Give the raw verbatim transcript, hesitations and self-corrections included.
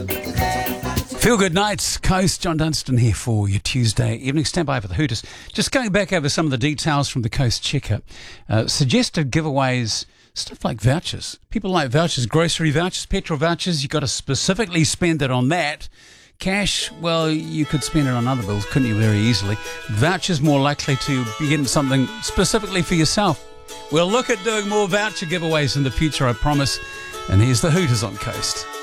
Feel good nights, Coast. John Dunstan here for your Tuesday evening. Stand by for the Hooters. Just going back over some of the details from the Coast Checker. Uh, suggested giveaways, stuff like vouchers. People like vouchers, grocery vouchers, petrol vouchers. You've got to specifically spend it on that. Cash, well, you could spend it on other bills, couldn't you, very easily. Vouchers, more likely to be getting something specifically for yourself. We'll look at doing more voucher giveaways in the future, I promise. And here's the Hooters on Coast.